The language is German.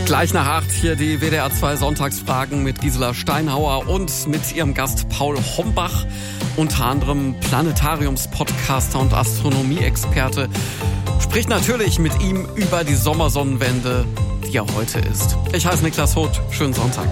Gleich nach 8 hier die WDR 2 Sonntagsfragen mit Gisela Steinhauer und mit ihrem Gast Paul Hombach, unter anderem Planetariums-Podcaster und Astronomie-Experte. Spricht natürlich mit ihm über die Sommersonnenwende, die ja heute ist. Ich heiße Niklas Hoth. Schönen Sonntag.